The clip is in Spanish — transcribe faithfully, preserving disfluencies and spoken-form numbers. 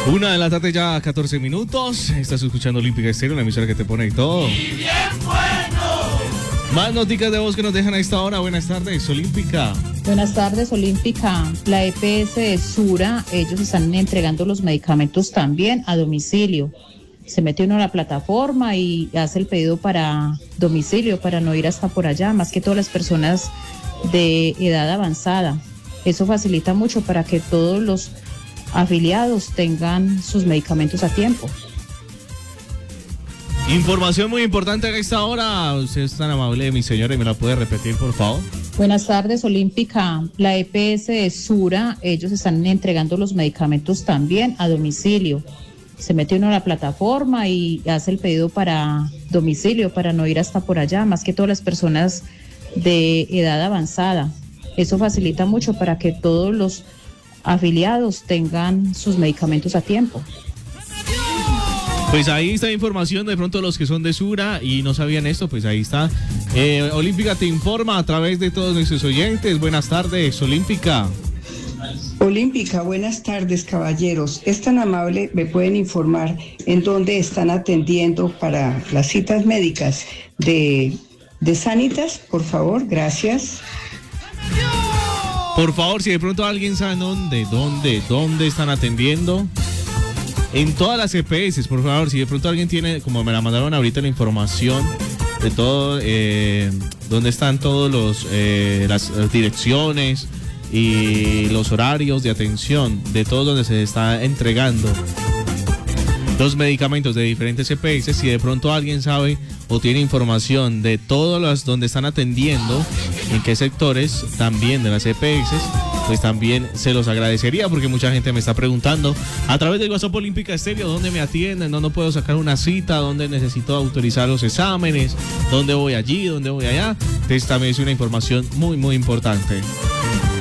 Una de la tarde ya, catorce minutos. Estás escuchando Olímpica Estéreo, la emisora que te pone y todo. ¡Y bien bueno! Más noticias de voz que nos dejan a esta hora. Buenas tardes, Olímpica. Buenas tardes, Olímpica. La E P S de Sura, ellos están entregando los medicamentos también a domicilio. Se mete uno a la plataforma y hace el pedido para domicilio, para no ir hasta por allá, más que todas las personas de edad avanzada. Eso facilita mucho para que todos los afiliados tengan sus medicamentos a tiempo. Información muy importante a esta hora. Usted es tan amable, mi señora, y me la puede repetir, por favor. Buenas tardes, Olímpica. La E P S de Sura, ellos están entregando los medicamentos también a domicilio. Se mete uno a la plataforma y hace el pedido para domicilio, para no ir hasta por allá, más que todas las personas de edad avanzada. Eso facilita mucho para que todos los afiliados tengan sus medicamentos a tiempo. Pues ahí está información de pronto los que son de Sura y no sabían esto, pues ahí está. Eh, Olímpica te informa a través de todos nuestros oyentes. Buenas tardes, Olímpica. Olímpica, buenas tardes, caballeros. Es tan amable, me pueden informar en dónde están atendiendo para las citas médicas de, de Sanitas, por favor, gracias. Por favor, si de pronto alguien sabe dónde, dónde, dónde están atendiendo. En todas las E P S, por favor, si de pronto alguien tiene, como me la mandaron ahorita la información de todo, eh, dónde están todos los eh, las, las direcciones y los horarios de atención de todo donde se está entregando los medicamentos de diferentes E P S. Si de pronto alguien sabe o tiene información de todos los donde están atendiendo, en qué sectores también de las E P S, pues también se los agradecería, porque mucha gente me está preguntando a través del WhatsApp Olímpica Estéreo dónde me atienden, dónde puedo sacar una cita, dónde necesito autorizar los exámenes, dónde voy allí, dónde voy allá. Entonces también es una información muy muy importante.